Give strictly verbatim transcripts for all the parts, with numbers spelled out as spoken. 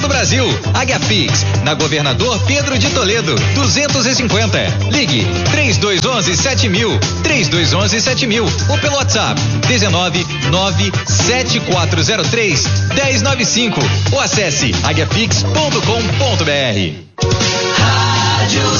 todo o Brasil. Águiapix, na Governador Pedro de Toledo, duzentos e cinquenta. Ligue três dois um um sete mil, três dois um um sete mil ou pelo WhatsApp dezenove nove sete quatro zero três um zero nove cinco ou acesse águiapix ponto com ponto br. Rádio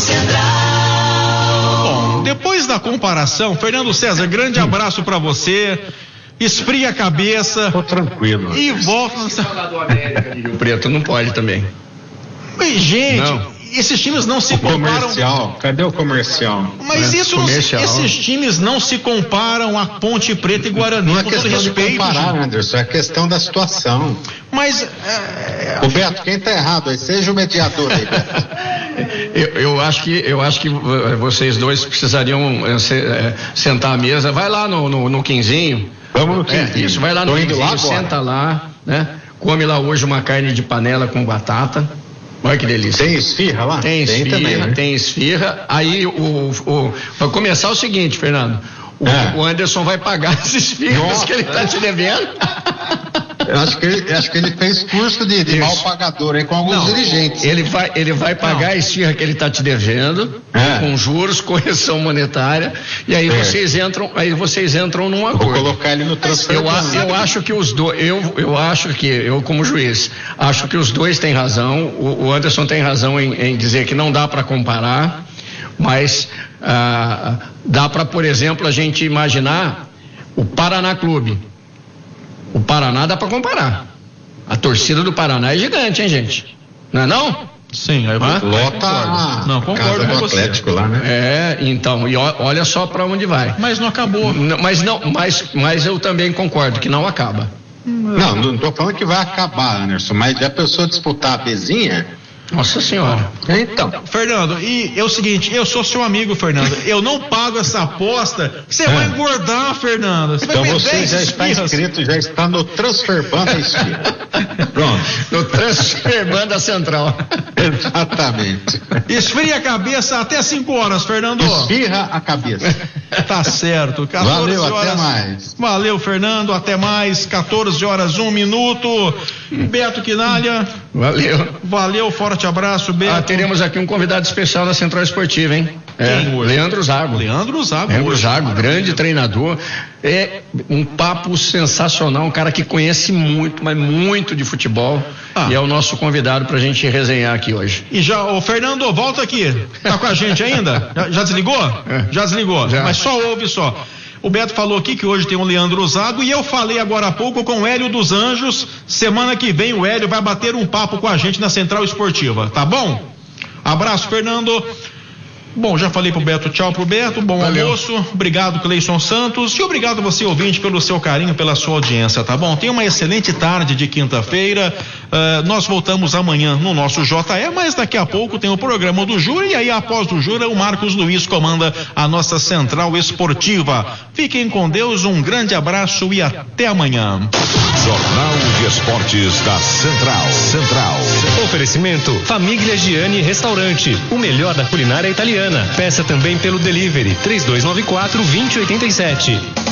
Central. Bom, depois da comparação, Fernando César, grande abraço pra você. Esfria a cabeça. Tô tranquilo. E volta. Falar do América de Rio Preto não pode também. Mas, gente, não. Esses times não se o comparam. Comercial, cadê o comercial? Mas é, isso não, esses times não se comparam a Ponte Preta e Guarani. Não é com questão todo respeito, de comparar, gente. Anderson, é questão da situação. Mas é... o Beto, quem tá errado aí? Seja o mediador aí, Beto. eu, eu acho que eu acho que vocês dois precisariam é, sentar à mesa. Vai lá no, no, no quinzinho. Vamos no quinzinho. É, isso, vai lá no quinzinho, lá senta lá, né? Come lá hoje uma carne de panela com batata. Olha que delícia. Tem esfirra lá? Tem esfirra, tem, também, né? Tem esfirra. Aí, o, o, vai começar o seguinte, Fernando. O, é. o Anderson vai pagar as esfirras Nossa. que ele está te devendo. Eu acho que ele, acho que ele fez curso de, de mal pagador aí com alguns Não, dirigentes. Ele vai, ele vai pagar Não. a esfirra que ele está te devendo, é. com juros, correção monetária, e aí é. vocês entram, aí vocês entram num acordo. Vou colocar ele no transfer. Eu, eu acho que os dois, eu, eu acho que, eu como juiz, acho que os dois têm razão. O, o Anderson tem razão em, em dizer que não dá para comparar, mas ah, dá para, por exemplo, a gente imaginar o Paraná Clube. O Paraná dá para comparar. A torcida do Paraná é gigante, hein, gente? Não é não? Sim, aí ah, lota a não concordo com você. Atlético lá, né? É, então, e olha só para onde vai. Mas não acabou. Não, mas não, mas, mas eu também concordo que não acaba. Não, não tô falando que vai acabar, Anderson, mas a pessoa disputar a Bezinha. Nossa senhora. Então. Fernando, e é o seguinte, eu sou seu amigo, Fernando. Eu não pago essa aposta. Você é. vai engordar, Fernando. Você então vai você já está inscrito, já está no Transfer Banda Esfirra. Pronto. No Transfer Banda Central. Exatamente. Esfria a cabeça até cinco horas, Fernando. Esfirra a cabeça. Tá certo. Valeu, horas. Até mais. Valeu, Fernando, até mais. quatorze horas, um minuto. Beto Quinalha. Valeu. Valeu, forte abraço, Beto. Ah, teremos aqui um convidado especial na Central Esportiva, hein? É, Leandro Zago. Leandro Zago. Leandro Zago, grande treinador. É um papo sensacional, um cara que conhece muito, mas muito de futebol. Ah. E é o nosso convidado pra gente resenhar aqui hoje. E já, ô Fernando, volta aqui. Tá com a gente ainda? Já, já desligou? É. Já desligou. Já. Mas só ouve só. O Beto falou aqui que hoje tem o Leandro Zago e eu falei agora há pouco com o Hélio dos Anjos. Semana que vem o Hélio vai bater um papo com a gente na Central Esportiva, tá bom? Abraço, Fernando. Bom, já falei pro Beto, tchau pro Beto, bom Valeu. almoço, obrigado Cleison Santos e obrigado você ouvinte pelo seu carinho, pela sua audiência, tá bom? Tenha uma excelente tarde de quinta-feira, uh, nós voltamos amanhã no nosso J E, mas daqui a pouco tem o programa do Jura e aí após o Jura o Marcos Luiz comanda a nossa Central Esportiva. Fiquem com Deus, um grande abraço e até amanhã. Jornal de Esportes da Central. Central. Oferecimento Família Gianni Restaurante, o melhor da culinária italiana. Peça também pelo delivery três dois nove quatro, dois zero oito sete.